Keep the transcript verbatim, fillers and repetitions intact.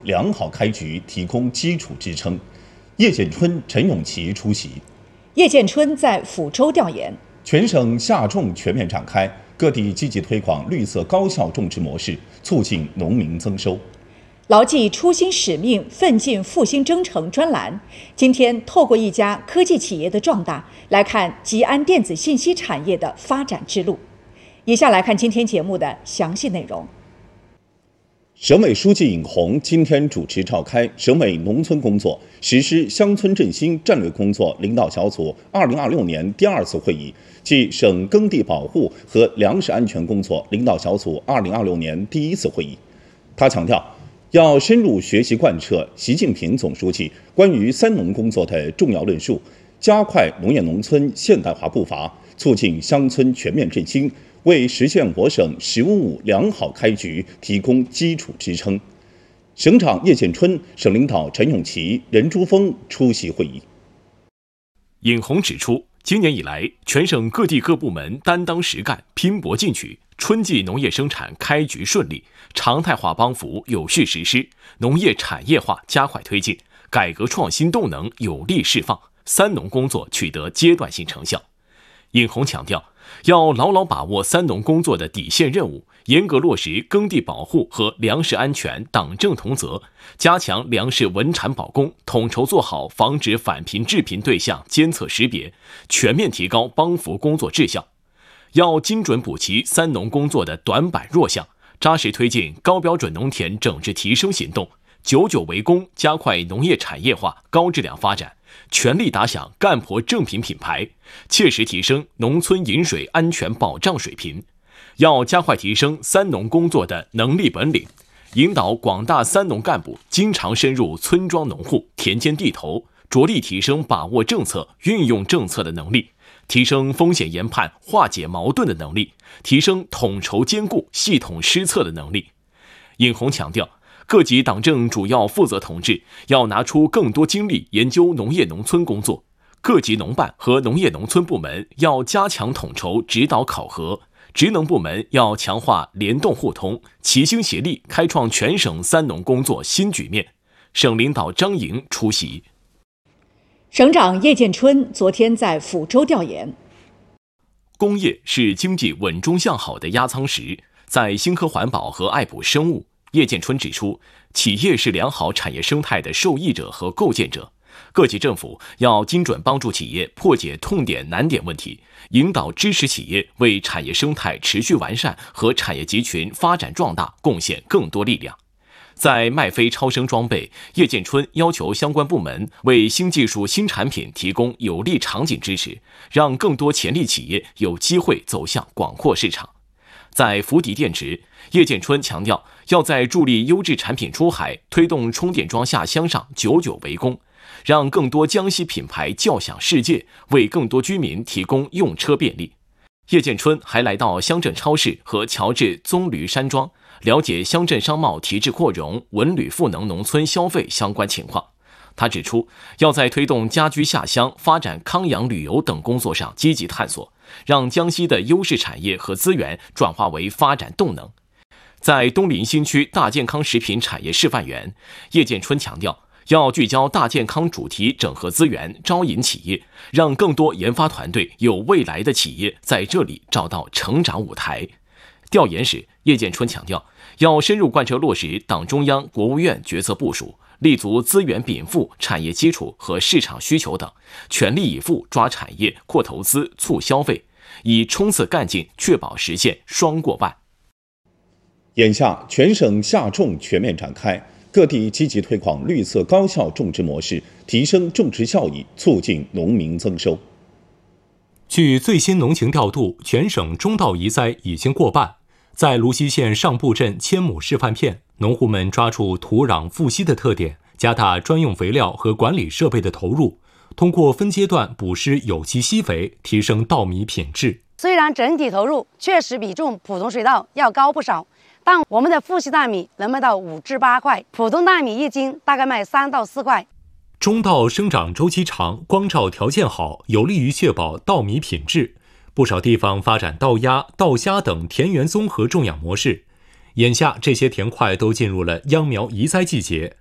良好开局提供基础支撑。叶建春、陈永琪出席。 叶建春在抚州调研， 全省夏种全面展开，各地积极推广绿色高效种植模式，促进农民增收。 牢记初心使命，奋进复兴征程专栏，今天透过一家科技企业的壮大，来看吉安电子信息产业的发展之路。以下来看今天节目的详细内容。 省委书记尹红今天主持召开省委农村工作实施乡村振兴战略工作领导小组二零二六年第二次会议暨省耕地保护和粮食安全工作领导小组二零二六年第一次会议。他强调，要深入学习贯彻习近平总书记关于三农工作的重要论述，加快农业农村现代化步伐，促进乡村全面振兴，为实现我省“十五五”良好开局提供基础支撑。省长叶建春、省领导陈永琪、任珠峰出席会议。 尹红指出，今年以来，全省各地各部门担当实干、拼搏进取，春季农业生产开局顺利，常态化帮扶有序实施，农业产业化加快推进，改革创新动能有力释放，三农工作取得阶段性成效。尹红强调，要牢牢把握三农工作的底线任务，严格落实耕地保护和粮食安全党政同责，加强粮食稳产保供，统筹做好防止返贫致贫对象监测识别，全面提高帮扶工作质效。要精准补齐三农工作的短板弱项，扎实推进高标准农田整治提升行动，久久为功，加快农业产业化高质量发展，全力打响干婆正品品牌，切实提升农村饮水安全保障水平。要加快提升三农工作的能力本领，引导广大三农干部经常深入村庄农户、田间地头，着力提升把握政策、运用政策的能力，提升风险研判、化解矛盾的能力，提升统筹兼顾、系统施策的能力。尹红强调，各级党政主要负责同志要拿出更多精力研究农业农村工作，各级农办和农业农村部门要加强统筹指导考核，职能部门要强化联动互通，齐心协力开创全省三农工作新局面。省领导张莹出席。 省长叶建春昨天在抚州调研。 工业是经济稳中向好的压舱石，在兴科环保和爱普生物，叶建春指出，企业是良好产业生态的受益者和构建者，各级政府要精准帮助企业破解痛点难点问题，引导支持企业为产业生态持续完善和产业集群发展壮大贡献更多力量。在麦飞超声装备，叶建春要求相关部门为新技术新产品提供有力场景支持，让更多潜力企业有机会走向广阔市场。在福迪电池，叶建春强调，要在助力优质产品出海、推动充电桩下乡上久久为功，让更多江西品牌叫响世界，为更多居民提供用车便利。叶建春还来到乡镇超市和乔治棕榈山庄，了解乡镇商贸提质扩容、文旅赋能农村消费相关情况。他指出，要在推动家居下乡、发展康养旅游等工作上积极探索，让江西的优势产业和资源转化为发展动能。在东临新区大健康食品产业示范园，叶建春强调，要聚焦大健康主题，整合资源，招引企业，让更多研发团队有未来的企业在这里找到成长舞台。调研时，叶建春强调，要深入贯彻落实党中央、国务院决策部署，立足资源禀赋、产业基础和市场需求等，全力以赴抓产业、扩投资、促消费，以冲刺干劲，确保实现双过半。 眼下，全省夏种全面展开，各地积极推广绿色高效种植模式，提升种植效益，促进农民增收。 据最新农情调度，全省中稻移栽已经过半。在泸溪县上布镇千亩示范片，农户们抓住土壤富硒的特点，加大专用肥料和管理设备的投入，通过分阶段补施有机硒肥，提升稻米品质。 虽然整体投入确实比种普通水稻要高不少，但我们的富硒大米能卖到五至八块，普通大米一斤大概卖三到四块。 中稻生长周期长，光照条件好，有利于确保稻米品质。不少地方发展稻鸭、稻虾等田园综合种养模式。 眼下这些田块都进入了秧苗移栽季节，